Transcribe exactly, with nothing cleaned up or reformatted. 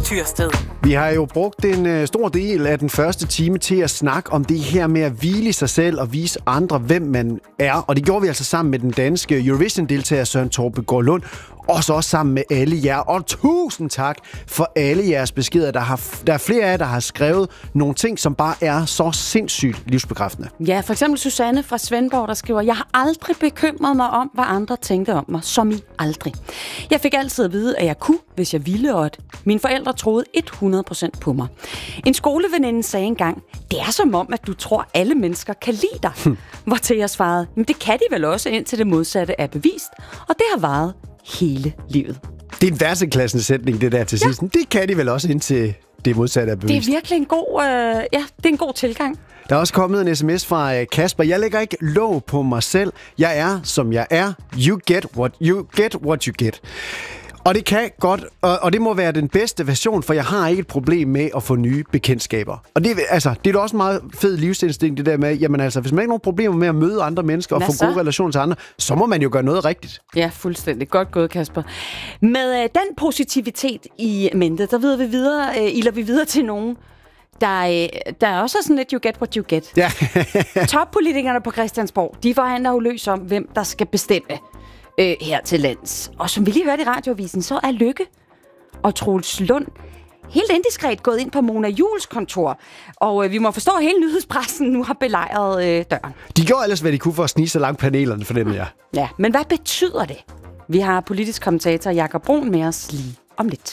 Tyrsted. Vi har jo brugt en øh, stor del af den første time til at snakke om det her med at hvile sig selv og vise andre, hvem man er. Og det gjorde vi altså sammen med den danske Eurovision-deltager Søren Torpegaard Lund. Og så også sammen med alle jer. Og tusind tak for alle jeres beskeder. Der, har, der er flere af jer, der har skrevet nogle ting, som bare er så sindssygt livsbekræftende. Ja, for eksempel Susanne fra Svendborg, der skriver, jeg har aldrig bekymret mig om, hvad andre tænkte om mig, som i aldrig. Jeg fik altid at vide, at jeg kunne, hvis jeg ville, og at mine forældre troede hundrede procent på mig. En skoleveninde sagde engang, det er som om, at du tror, alle mennesker kan lide dig. Hm. Hvortil jeg svarede, men det kan de vel også, indtil det modsatte er bevist, og det har varet hele livet. Det er en værtseklassende sætning, det der til sidst. Ja. Det kan de vel også, indtil det modsatte er bevist. Det er virkelig en god, øh, ja, det er en god tilgang. Der er også kommet en sms fra Kasper. Jeg lægger ikke låg på mig selv. Jeg er, som jeg er. You get what you get, what you get. Og det kan godt, og, og det må være den bedste version, for jeg har ikke et problem med at få nye bekendtskaber. Og det, altså, det er da også en meget fed livsinstinkt, det der med, jamen altså, hvis man ikke har nogen problemer med at møde andre mennesker og Hvad få så? gode relationer til andre, så må man jo gøre noget rigtigt. Ja, fuldstændig. Godt gået, Kasper. Med øh, den positivitet i mente, der ved vi videre, øh, iler vi videre til nogen, Der er, der er også sådan lidt you get what you get. Ja. Toppolitikerne på Christiansborg, de forhandler jo løs om, hvem der skal bestemme øh, her til lands. Og som vi lige hørte i radioavisen, så er Løkke og Troels Lund helt indiskret gået ind på Mona Juuls kontor. Og øh, vi må forstå, at hele nyhedspressen nu har belejret øh, døren. De gjorde ellers, hvad de kunne for at snige så langt panelerne, for den her. Ja, men hvad betyder det? Vi har politisk kommentator Jakob Brun med os lige om lidt.